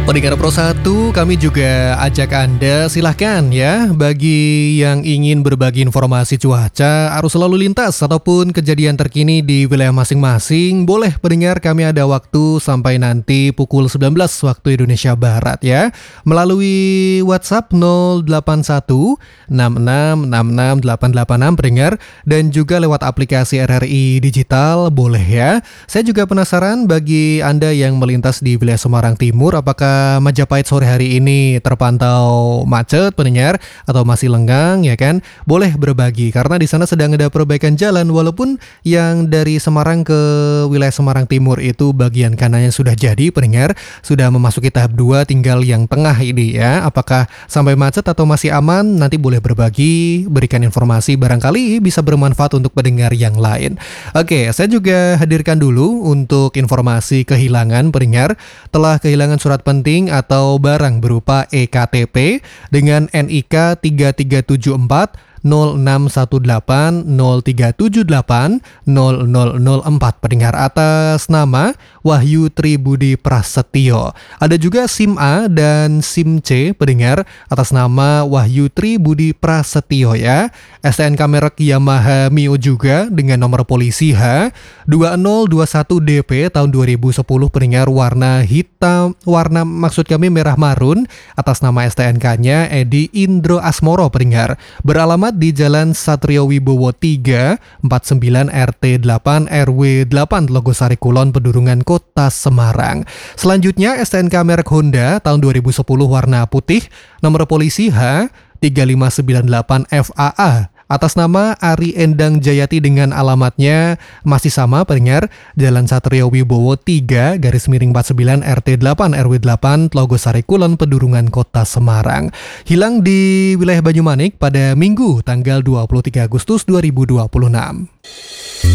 Pendengar Pro 1, kami juga ajak Anda silahkan ya, bagi yang ingin berbagi informasi cuaca, arus lalu lintas, ataupun kejadian terkini di wilayah masing-masing, boleh pendengar, kami ada waktu sampai nanti pukul 19 waktu Indonesia Barat ya, melalui WhatsApp 081 6666886 pendengar, dan juga lewat aplikasi RRI Digital, boleh ya. Saya juga penasaran bagi Anda yang melintas di wilayah Semarang Timur, apakah Majapahit sore hari ini terpantau macet pendengar atau masih lenggang ya kan? Boleh berbagi karena di sana sedang ada perbaikan jalan, walaupun yang dari Semarang ke wilayah Semarang Timur itu bagian kanannya sudah jadi pendengar, sudah memasuki tahap 2, tinggal yang tengah ini ya. Apakah sampai macet atau masih aman? Nanti boleh berbagi, berikan informasi, barangkali bisa bermanfaat untuk pendengar yang lain. Oke, saya juga hadirkan dulu untuk informasi kehilangan pendengar. Telah kehilangan surat penting atau barang berupa EKTP dengan NIK 3374 0618 0378 0004 pendengar atas nama Wahyu Tribudi Prasetyo. Ada juga SIM A dan SIM C pendengar atas nama Wahyu Tribudi Prasetyo ya. STNK merek Yamaha Mio juga dengan nomor polisi H2021DP tahun 2010 pendengar, warna hitam, maksud kami merah marun, atas nama STNK-nya Edi Indro Asmoro pendengar, beralamat di Jalan Satrio Wibowo 3, 49 RT 8 RW 8 Logosari Kulon, Pedurungan, Kota Semarang. Selanjutnya STNK merek Honda tahun 2010 warna putih, nomor polisi H3598 FAA atas nama Ari Endang Jayati dengan alamatnya masih sama pendengar, Jalan Satrio Wibowo 3 _49 RT 8 RW 8 Logosari Kulon, Pedurungan, Kota Semarang. Hilang di wilayah Banyumanik pada Minggu tanggal 23 Agustus 2026.